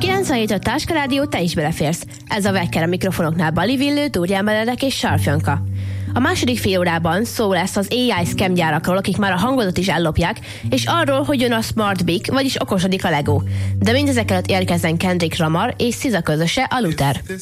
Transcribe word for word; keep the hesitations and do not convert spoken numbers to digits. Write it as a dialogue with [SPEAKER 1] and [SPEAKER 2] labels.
[SPEAKER 1] kilencvenhét a Táska Rádió, te is beleférsz. Ez a Vekker, a mikrofonoknál Bali Villő, Dórián Benedek és Sarfjanka. A második fél órában szó lesz az á i scam gyárakról, akik már a hangodat is ellopják, és arról, hogy jön a Smart Big, vagyis okosodik a Lego. De mindezek előtt érkezzen Kendrick Lamar és SZA közöse, a Luther.